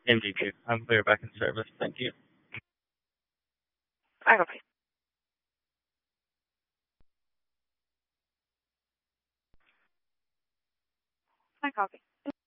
MG2. We are back in service. Thank you. I copy. I copy.